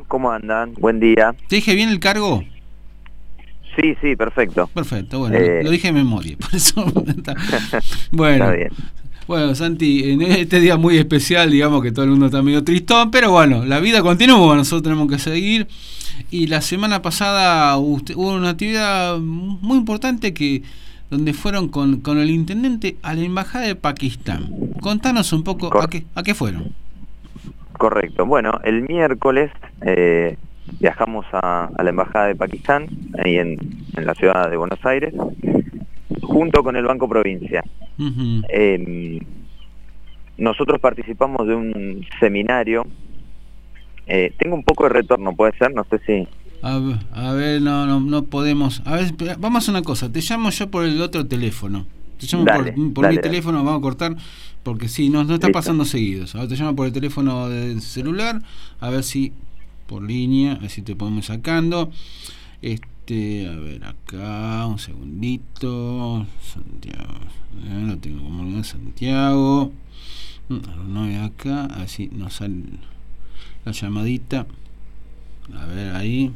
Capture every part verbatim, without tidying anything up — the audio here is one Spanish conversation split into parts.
¿cómo andan? Buen día. ¿Te dije bien el cargo? Sí, sí, perfecto. Perfecto, bueno, Eh... lo dije de memoria, por eso. Bueno, está bien. Bueno, Santi, en este día muy especial, digamos que todo el mundo está medio tristón, pero bueno, la vida continúa, nosotros tenemos que seguir. Y la semana pasada usted, hubo una actividad muy importante que donde fueron con, con el intendente a la embajada de Pakistán. Contanos un poco Cor- a qué a qué fueron. Correcto. Bueno, el miércoles eh, viajamos a, a la embajada de Pakistán, ahí en, en la ciudad de Buenos Aires, junto con el Banco Provincia. Uh-huh. Eh, nosotros participamos de un seminario. Eh, tengo un poco de retorno, ¿puede ser? No sé si... A ver, a ver, no, no, no podemos. A ver, espera, vamos a hacer una cosa. Te llamo yo por el otro teléfono. Te llamo dale, por, por dale, mi dale. teléfono, vamos a cortar, porque sí, no, no está Listo. pasando seguidos. Ahora te llamo por el teléfono del celular, a ver si por línea, a ver si te podemos sacando. Este, a ver acá, un segundito. Santiago, eh, lo tengo como Santiago. No es acá, así nos sale la llamadita. A ver ahí.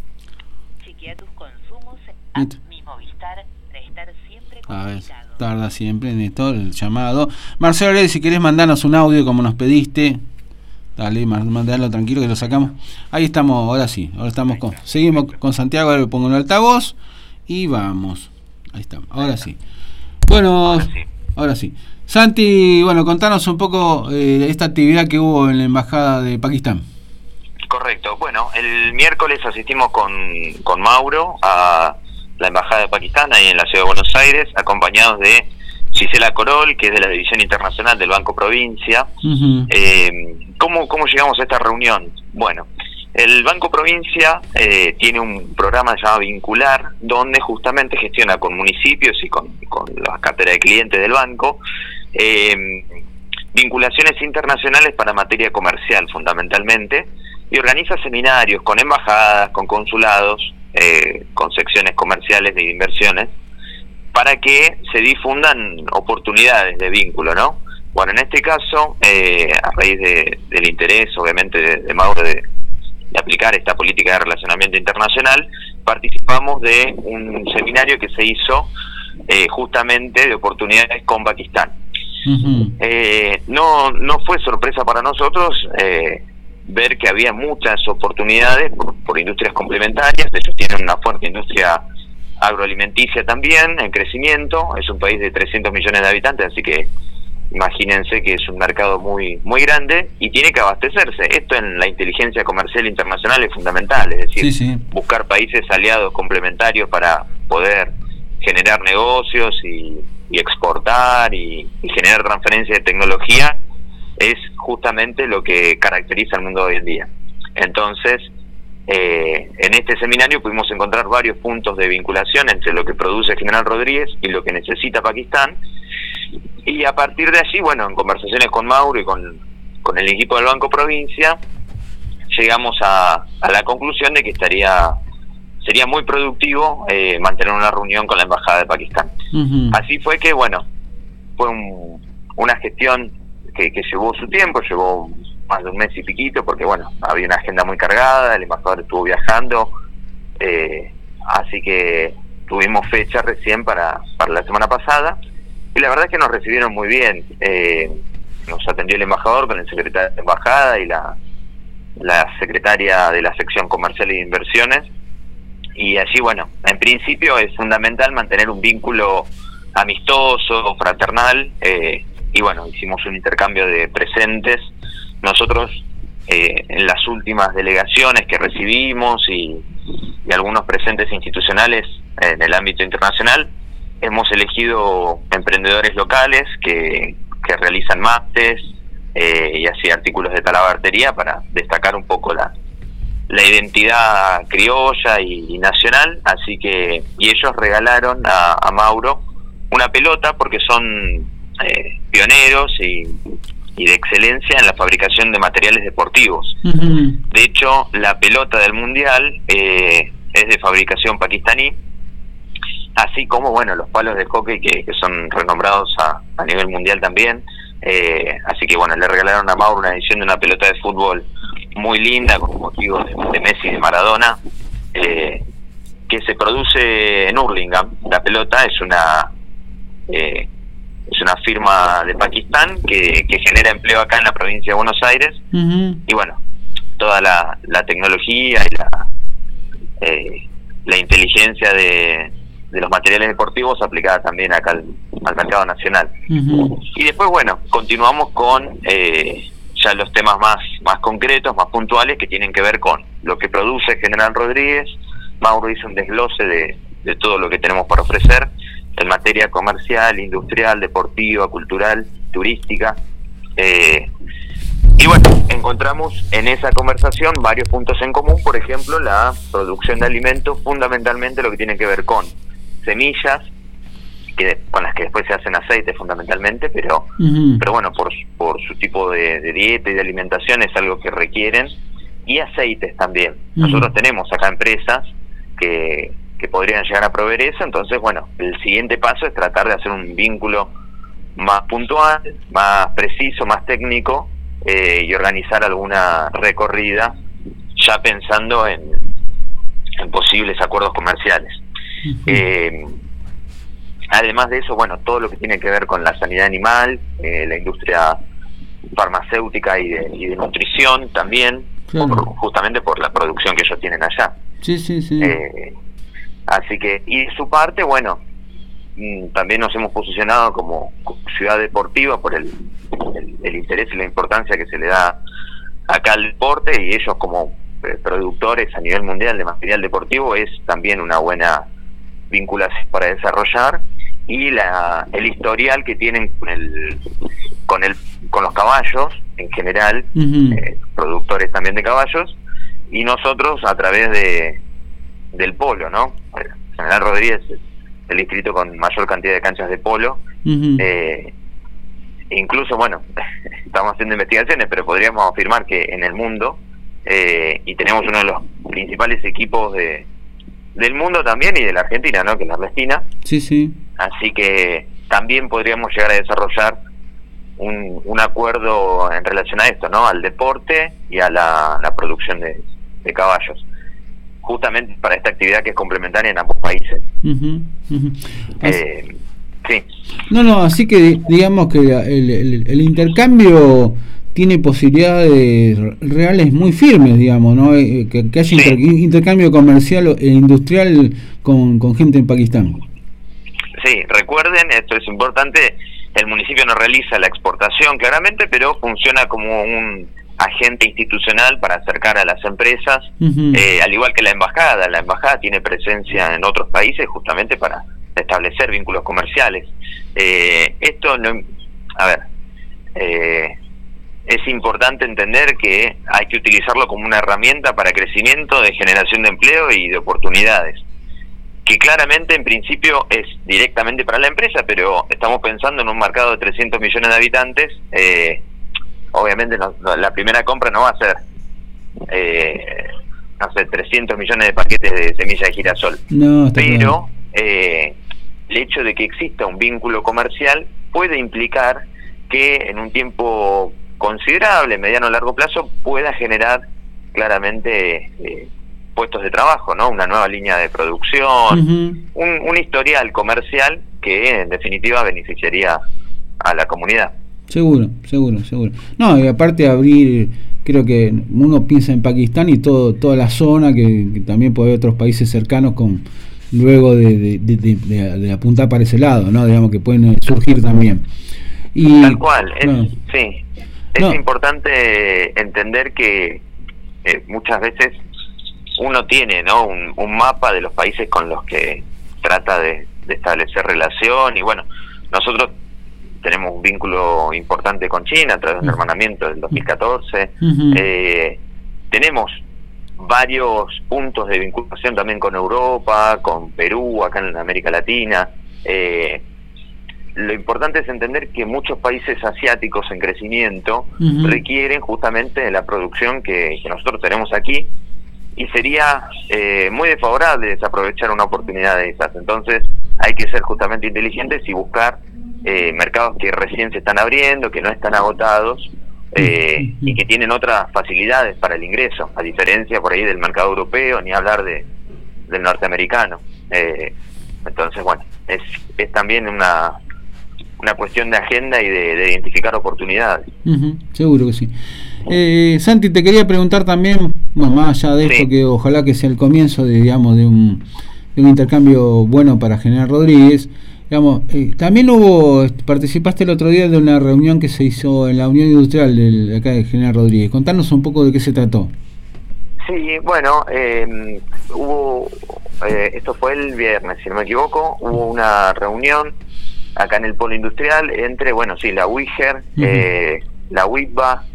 Chequea tus consumos a Mi Movistar para estar siempre A ver, comunicado. tarda siempre en esto el llamado. Marcelo Aureli, si querés mandarnos un audio como nos pediste. Dale, mandalo tranquilo que lo sacamos. Ahí estamos, ahora sí. Ahora estamos con. Seguimos con Santiago, ahora le pongo en el altavoz. Y vamos. Ahí estamos, ahora sí. Bueno, Ahora sí. ahora sí. Santi, bueno, contanos un poco eh, esta actividad que hubo en la embajada de Pakistán. Correcto. Bueno, el miércoles asistimos con, con Mauro a la embajada de Pakistán, ahí en la ciudad de Buenos Aires, acompañados de Gisela Corol, que es de la División Internacional del Banco Provincia. Uh-huh. Eh, ¿cómo, ¿Cómo llegamos a esta reunión? Bueno, el Banco Provincia eh, tiene un programa llamado Vincular, donde justamente gestiona con municipios y con, con la cartera de clientes del banco eh, vinculaciones internacionales para materia comercial, fundamentalmente, y organiza seminarios con embajadas, con consulados, eh, con secciones comerciales de inversiones, para que se difundan oportunidades de vínculo, ¿no? Bueno, en este caso, eh, a raíz de, del interés, obviamente, de, de Mauro de, de aplicar esta política de relacionamiento internacional, participamos de un seminario que se hizo eh, justamente de oportunidades con Pakistán. Uh-huh. Eh, no, no fue sorpresa para nosotros eh, ver que había muchas oportunidades por, por industrias complementarias. Ellos tienen una fuerte industria agroalimenticia también en crecimiento. Es un país de trescientos millones de habitantes, así que imagínense que es un mercado muy muy grande y tiene que abastecerse. Esto en la inteligencia comercial internacional es fundamental, es decir, Sí, sí. buscar países aliados complementarios para poder generar negocios y, y exportar y, y generar transferencia de tecnología es justamente lo que caracteriza al mundo de hoy en día. Entonces, eh, en este seminario pudimos encontrar varios puntos de vinculación entre lo que produce General Rodríguez y lo que necesita Pakistán, y a partir de allí, bueno, en conversaciones con Mauro y con, con el equipo del Banco Provincia, llegamos a, a la conclusión de que estaría sería muy productivo eh, mantener una reunión con la Embajada de Pakistán. Uh-huh. Así fue que, bueno, fue un, una gestión que, que llevó su tiempo, llevó más de un mes y piquito, porque, bueno, había una agenda muy cargada, el embajador estuvo viajando, eh, así que tuvimos fecha recién para, para la semana pasada, y la verdad es que nos recibieron muy bien. Eh, nos atendió el embajador con el secretario de embajada y la, la secretaria de la sección comercial y de inversiones, y allí, bueno, en principio es fundamental mantener un vínculo amistoso, fraternal, eh, y bueno, hicimos un intercambio de presentes. Nosotros eh, en las últimas delegaciones que recibimos y, y algunos presentes institucionales en el ámbito internacional, hemos elegido emprendedores locales que, que realizan másteres eh, y así artículos de talabartería para destacar un poco la la identidad criolla y, y nacional. Así que, y ellos regalaron a, a Mauro una pelota porque son eh, pioneros y, y de excelencia en la fabricación de materiales deportivos. Uh-huh. De hecho, la pelota del mundial eh, es de fabricación pakistaní, así como, bueno, los palos de hockey que, que son renombrados a, a nivel mundial también. Eh, así que, bueno, le regalaron a Mauro una edición de una pelota de fútbol muy linda con motivo de, de Messi y de Maradona, eh, que se produce en Hurlingham. La pelota es una eh, es una firma de Pakistán que, que genera empleo acá en la provincia de Buenos Aires. Uh-huh. Y bueno, toda la, la tecnología y la eh, la inteligencia de, de los materiales deportivos aplicada también acá al, al mercado nacional. Uh-huh. Y después, bueno, continuamos con eh, ya los temas más, más concretos, más puntuales, que tienen que ver con lo que produce General Rodríguez. Mauro hizo un desglose de, de todo lo que tenemos para ofrecer en materia comercial, industrial, deportiva, cultural, turística. Eh, y bueno, encontramos en esa conversación varios puntos en común. Por ejemplo, la producción de alimentos, fundamentalmente lo que tiene que ver con semillas, que con las que después se hacen aceites fundamentalmente, pero uh-huh. pero bueno, por, por su tipo de, de dieta y de alimentación es algo que requieren, y aceites también. Uh-huh. Nosotros tenemos acá empresas que, que podrían llegar a proveer eso. Entonces, bueno, el siguiente paso es tratar de hacer un vínculo más puntual, más preciso, más técnico, eh, y organizar alguna recorrida ya pensando en, en posibles acuerdos comerciales. Uh-huh. eh, además de eso, bueno, todo lo que tiene que ver con la sanidad animal, eh, la industria farmacéutica y de, y de nutrición también, claro. por, justamente por la producción que ellos tienen allá. Sí, sí, sí. Eh, así que, y de su parte, bueno, mmm, también nos hemos posicionado como ciudad deportiva por el, el, el interés y la importancia que se le da acá al deporte, y ellos como eh, productores a nivel mundial de material deportivo es también una buena vinculación para desarrollar. Y la el historial que tienen con el con el con los caballos en general, uh-huh. eh, productores también de caballos, y nosotros a través de del polo, ¿no? General Rodríguez es el distrito con mayor cantidad de canchas de polo. Uh-huh. eh, incluso, bueno, estamos haciendo investigaciones, pero podríamos afirmar que en el mundo, eh, y tenemos uno de los principales equipos de del mundo también, y de la Argentina, ¿no? Que es la Argentina. Sí, sí. Así que también podríamos llegar a desarrollar un, un acuerdo en relación a esto, ¿no? Al deporte y a la, la producción de, de caballos, justamente para esta actividad que es complementaria en ambos países. Uh-huh, uh-huh. Eh, sí. No, no, así que digamos que el, el, el intercambio tiene posibilidades reales muy firmes, digamos, ¿no? Que, que haya sí. inter, intercambio comercial e industrial con, con gente en Pakistán. Sí, recuerden, esto es importante, el municipio no realiza la exportación claramente, pero funciona como un agente institucional para acercar a las empresas, uh-huh. eh, al igual que la embajada. La embajada tiene presencia en otros países justamente para establecer vínculos comerciales. Eh, esto, no, a ver, eh, es importante entender que hay que utilizarlo como una herramienta para crecimiento, de generación de empleo y de oportunidades, que claramente en principio es directamente para la empresa, pero estamos pensando en un mercado de trescientos millones de habitantes. Eh, obviamente no, no, la primera compra no va a ser eh, no sé, trescientos millones de paquetes de semilla de girasol, no, pero eh, el hecho de que exista un vínculo comercial puede implicar que en un tiempo considerable, mediano o largo plazo, pueda generar claramente eh, puestos de trabajo, ¿no? Una nueva línea de producción, uh-huh. un, un historial comercial que en definitiva beneficiaría a la comunidad. Seguro, seguro, seguro. No, y aparte abrir, creo que uno piensa en Pakistán y todo toda la zona, que, que también puede haber otros países cercanos con luego de, de, de, de, de, de apuntar para ese lado, ¿no? Digamos que pueden surgir también. Y, Tal cual, es, no. sí. Es no. importante entender que eh, muchas veces uno tiene, ¿no? Un, un mapa de los países con los que trata de, de establecer relación, y bueno, nosotros tenemos un vínculo importante con China a través de un hermanamiento del dos mil catorce. Uh-huh. eh, tenemos varios puntos de vinculación también con Europa, con Perú, acá en América Latina. eh, Lo importante es entender que muchos países asiáticos en crecimiento uh-huh. requieren justamente de la producción que, que nosotros tenemos aquí, y sería eh, muy desfavorable desaprovechar una oportunidad de esas. Entonces hay que ser justamente inteligentes y buscar eh, mercados que recién se están abriendo, que no están agotados, eh, y que tienen otras facilidades para el ingreso, a diferencia por ahí del mercado europeo, ni hablar de del norteamericano. Eh, entonces, bueno, es, es también una una cuestión de agenda y de, de identificar oportunidades. Uh-huh, seguro que sí. Eh, Santi, te quería preguntar también, bueno, más allá de esto, sí, que ojalá que sea el comienzo de, digamos, de un, de un intercambio bueno para General Rodríguez. Digamos, eh, también hubo, participaste el otro día de una reunión que se hizo en la Unión Industrial del, de acá de General Rodríguez. Contanos un poco de qué se trató. Sí, bueno, eh, hubo, eh, esto fue el viernes, si no me equivoco, hubo una reunión acá en el polo industrial entre, bueno, sí, la U I G E R, uh-huh, eh, la U I T B A,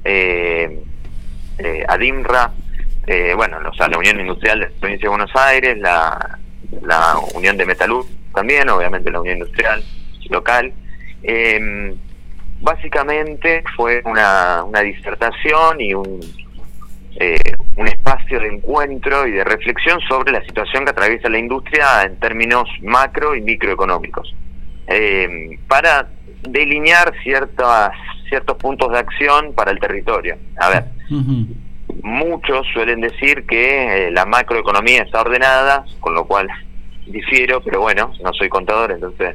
eh, eh, ADIMRA, eh, bueno, o sea, la Unión Industrial de la Provincia de Buenos Aires, la, la Unión de Metalur también, obviamente la Unión Industrial local. Eh, básicamente fue una, una disertación y un, eh, un espacio de encuentro y de reflexión sobre la situación que atraviesa la industria en términos macro y microeconómicos, eh, para delinear ciertas ciertos puntos de acción para el territorio. A ver, uh-huh, muchos suelen decir que eh, la macroeconomía está ordenada, con lo cual difiero, pero bueno, no soy contador, entonces,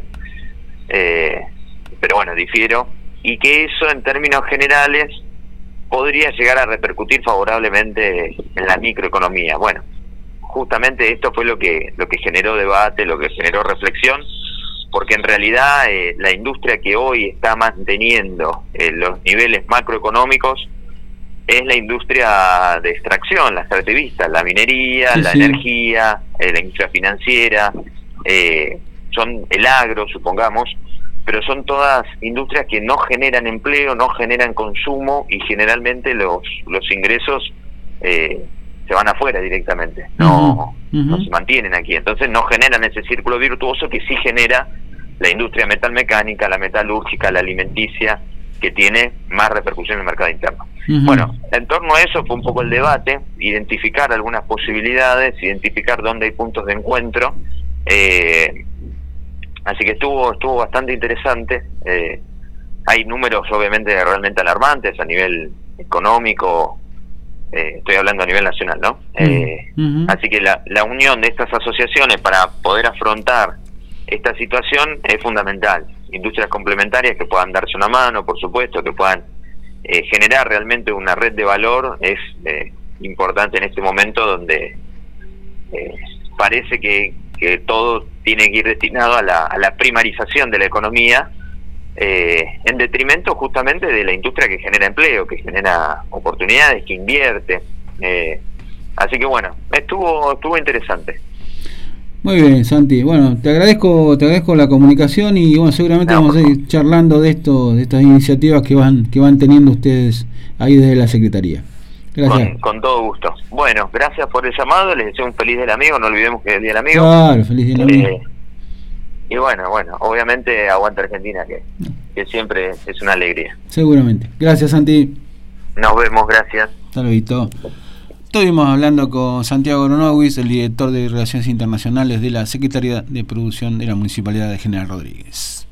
eh, pero bueno, difiero, y que eso en términos generales podría llegar a repercutir favorablemente en la microeconomía. Bueno, justamente esto fue lo que lo que generó debate, lo que generó reflexión, porque en realidad eh, la industria que hoy está manteniendo eh, los niveles macroeconómicos es la industria de extracción, la extractivista, la minería, sí, la sí. energía, eh, la industria financiera, eh, son el agro, supongamos, pero son todas industrias que no generan empleo, no generan consumo y generalmente los los ingresos eh, se van afuera directamente, no, uh-huh, no se mantienen aquí, entonces no generan ese círculo virtuoso que sí genera la industria metalmecánica, la metalúrgica, la alimenticia, que tiene más repercusión en el mercado interno. Uh-huh. Bueno, en torno a eso fue un poco el debate, identificar algunas posibilidades, identificar dónde hay puntos de encuentro, eh, así que estuvo estuvo bastante interesante. Eh, hay números obviamente realmente alarmantes a nivel económico, eh, estoy hablando a nivel nacional, ¿no? Uh-huh. Eh, uh-huh. Así que la, la unión de estas asociaciones para poder afrontar esta situación es fundamental. Industrias complementarias que puedan darse una mano, por supuesto, que puedan eh, generar realmente una red de valor, es eh, importante en este momento donde eh, parece que, que todo tiene que ir destinado a la, a la primarización de la economía, eh, en detrimento justamente de la industria que genera empleo, que genera oportunidades, que invierte. Eh, así que bueno, estuvo estuvo interesante. Muy bien, Santi. Bueno, te agradezco, te agradezco la comunicación y bueno, seguramente no, vamos a ir charlando de esto, de estas iniciativas que van, que van teniendo ustedes ahí desde la Secretaría. Gracias. Con, con todo gusto. Bueno, gracias por el llamado, les deseo un feliz Día del Amigo, no olvidemos que es el Día del Amigo. Claro, feliz Día del Amigo. Eh, y bueno, bueno, obviamente aguanta Argentina, que, que siempre es una alegría. Seguramente. Gracias, Santi. Nos vemos, gracias. Hasta luego. Estuvimos hablando con Santiago Aronowitz, el director de Relaciones Internacionales de la Secretaría de Producción de la Municipalidad de General Rodríguez.